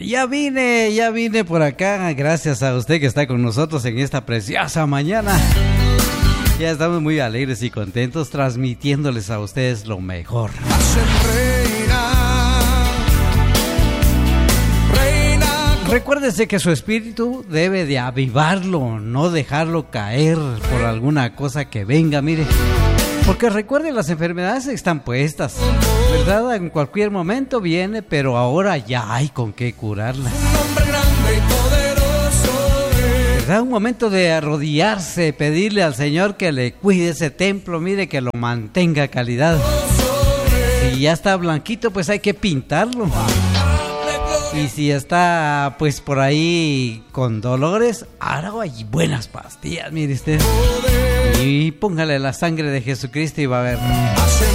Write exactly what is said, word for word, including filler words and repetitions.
Ya vine, ya vine por acá, gracias a usted que está con nosotros en esta preciosa mañana. Ya estamos muy alegres y contentos transmitiéndoles a ustedes lo mejor. Recuérdese que su espíritu debe de avivarlo, no dejarlo caer por alguna cosa que venga, mire. Porque recuerde, las enfermedades están puestas, ¿verdad? En cualquier momento viene, pero ahora ya hay con qué curarla. ¿Verdad? Un momento de arrodillarse, pedirle al Señor que le cuide ese templo, mire, que lo mantenga a calidad. Si ya está blanquito, pues hay que pintarlo. Y si está pues por ahí con dolores, ahora hay buenas pastillas, mire usted. Y póngale la sangre de Jesucristo y va a ver.